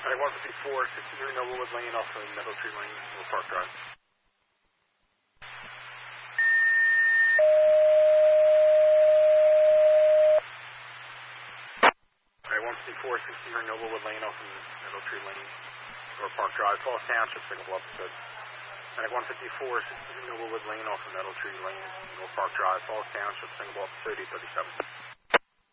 Medic 154, 63 Noblewood Lane off of Meadow Tree Lane, North Park Drive. Medic 154, 63 Noblewood Lane off of Meadow Tree Lane, North Park Drive, Falls Township, signal episode. Medic 154, 63 Noblewood Lane off of Meadow Tree Lane, North Park Drive, Falls Township, signal episode 837.